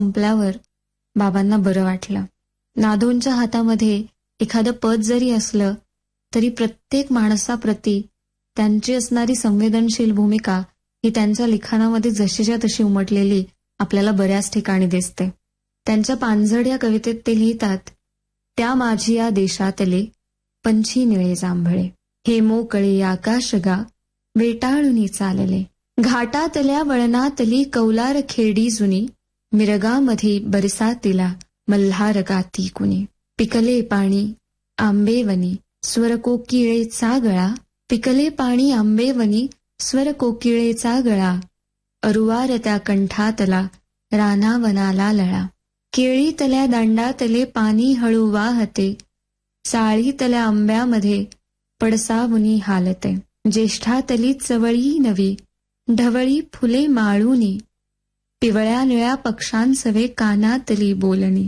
संपल्यावर बाबांना बरं वाटलं. नादोंच्या हातामध्ये एखादं पद जरी असलं तरी प्रत्येक माणसाप्रती त्यांची असणारी संवेदनशील भूमिका ही त्यांच्या लिखाणामध्ये जशीच्या तशी उमटलेली आपल्याला बऱ्याच ठिकाणी दिसते. त्यांच्या पानझड या कवितेत ते लिहितात, त्या माझी या देशातले पंछी निळे जांभळे, हे मोकळे आकाशगा वेटाळुनी चालले, घाटातल्या वळणातली कौलार खेडी जुनी, मिरगामध्ये बरसातीला मल्हार गाती कुणी, पिकले पाणी आंबेवनी स्वर कोकिळेचा गळा, पिकले पाणी आंबेवनी स्वर कोकिळेचा गळा, अरुवार त्या कंठातला रानावनाला लळा, केळीतल्या दांडातले पाणी हळू वाहते, साळीतल्या आंब्यामध्ये पडसावुनी हालते, ज्येष्ठातली चवळी नवी ढवळी फुले माळुनी, पिवळ्या निळ्या पक्ष्यांसवे कानातली बोलणी,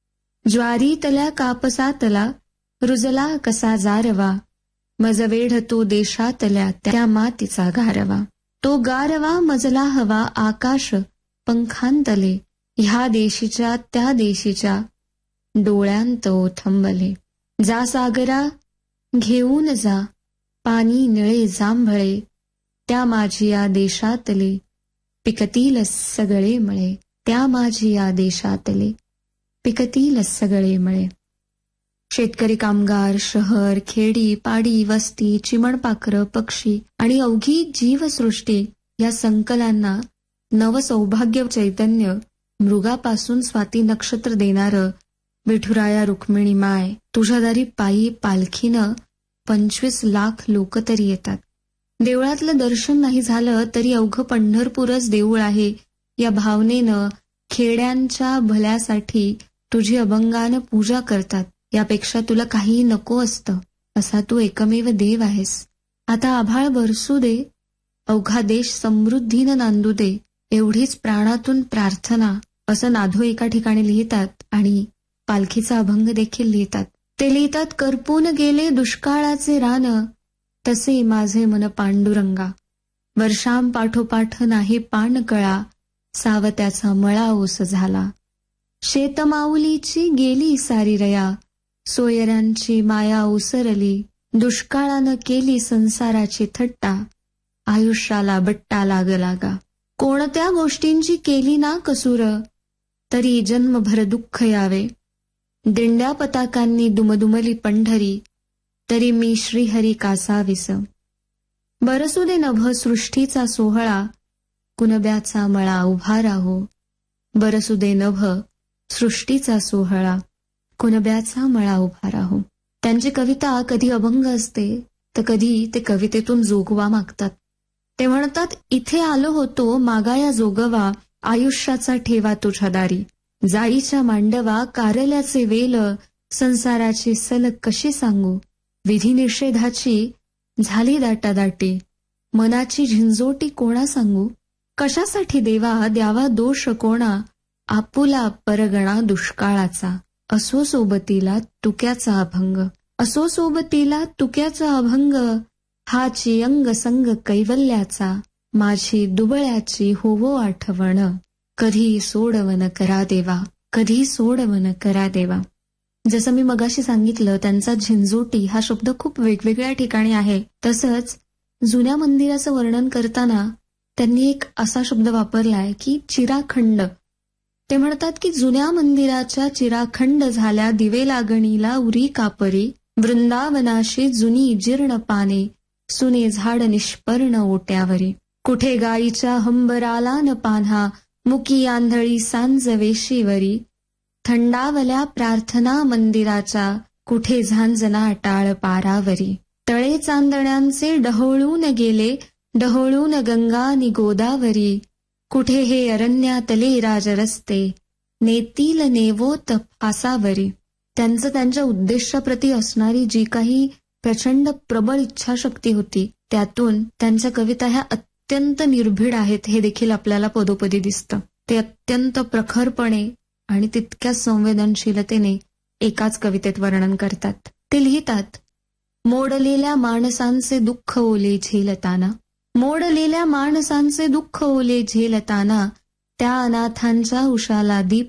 ज्वारीतल्या कापसातला रुजला कसा जारवा, मज वेढतो देशातल्या त्या मातीचा गारवा, तो गारवा मजला हवा आकाश पंखांतले, ह्या देशीच्या त्या देशीच्या डोळ्यांत ओथंबले, जा सागरा घेऊन जा पाणी निळे जांभळे, त्या माझी या देशातले पिकतील सगळे मळे, त्या माझी या देशातले पिकतील सगळे मळे. शेतकरी, कामगार, शहर, खेडी, पाडी, वस्ती, चिमणपाखरं, पक्षी आणि अवघी जीवसृष्टी या संकलांना नवसौभाग्य चैतन्य मृगापासून स्वाती नक्षत्र देणारं विठुराया रुक्मिणी माय, तुझ्या दारी पायी पालखीनं 25 लाख लोक तरी येतात. देवळातलं दर्शन नाही झालं तरी अवघं पंढरपूरच देऊळ आहे या भावनेनं खेड्यांच्या भल्यासाठी तुझी अभंगानं पूजा करतात. यापेक्षा तुला काही नको असतं, असा तू एकमेव देव आहेस. आता आभाळ बरसू दे, अवघा देश समृद्धीनं नांदू दे, एवढीच प्राणातून प्रार्थना, असं नाधो एका ठिकाणी लिहितात आणि पालखीचा अभंग देखील लिहितात. ते लिहितात, करपून गेले दुष्काळाचे रान, तसे माझे मन पांडुरंगा, वर्षांपाठोपाठ नाही पान कळा, सावत्याचा मळा ओस झाला, शेतमाऊलीची गेली सारी रया, सोयऱ्यांची माया ओसरली, दुष्काळानं केली संसाराची थट्टा, आयुष्याला बट्टा लागा, कोणत्या गोष्टींची केली ना कसूर, तरी जन्मभर दुःख यावे, दिंड्या पताकांनी दुमदुमली पंढरी, तरी मी श्रीहरी कासाविस, बरसू दे नभ सृष्टीचा सोहळा, कुणब्याचा मळा उभा राहो, बरसू दे नभ सृष्टीचा सोहळा, कुणब्याचा मळा उभा राहो. त्यांची कविता कधी अभंग असते तर कधी ते कवितेतून जोगवा मागतात. ते म्हणतात, इथे आलो होतो मागाया जोगवा, आयुष्याचा ठेवा तुझ्या दारी, जाईच्या मांडवा कारल्याचे वेल, संसाराची सलग कशी सांगू, विधी निषेधाची झाली दाटादाटी, मनाची झिंजोटी कोणा सांगू, कशासाठी देवा द्यावा दोष कोणा, आपुला परगणा दुष्काळाचा, असो सोबतीला तुक्याचा अभंग, असो सोबतीला तुक्याचा अभंग, हाची अंग संग कैवल्याचा, माझी दुबळ्याची होवो आठवण, कधी सोडवन करा देवा, कधी सोडवन करा देवा. जसं मी मगाशी सांगितलं, त्यांचा झिंजोटी हा शब्द खूप वेगवेगळ्या ठिकाणी आहे. तसंच जुन्या मंदिराचं वर्णन करताना त्यांनी एक असा शब्द वापरलाय की चिराखंड. ते म्हणतात की जुन्या मंदिराच्या चिराखंड झाल्या, दिवे लागणीला उरी कापरी, वृंदावनाशी जुनी जीर्ण पाने, सुने झाड निष्पर्ण ओट्यावरी, कुठे गाईच्या हंबराला न पान्हा, मुकी आंधळी सांज वेशीवरी, थंडावल्या प्रार्थना मंदिराच्या, कुठे झांजना टाळ पारावरी, तळे चांदण्यांचे डहोळून गेले, डहोळून गंगा नि गोदावरी, कुठे हे अरण्यातले राजरस्ते, नेतील नेवोत फासावरी. त्यांचं त्यांच्या उद्देशाप्रती असणारी जी काही प्रचंड प्रबळ इच्छाशक्ती होती, त्यातून त्यांच्या कविता ह्या अत्यंत निर्भीड आहेत हे देखील आपल्याला पदोपदी दिसतं. ते अत्यंत प्रखरपणे आणि तितक्या संवेदनशीलतेने एकाच कवितेत वर्णन करतात. ते लिहितात, मोडलेल्या माणसांचे दुःख ओले झेलताना, मोडलेल्या माणसांचे दुःख ओले झेलताना, त्या अनाथांचा उशाला दीप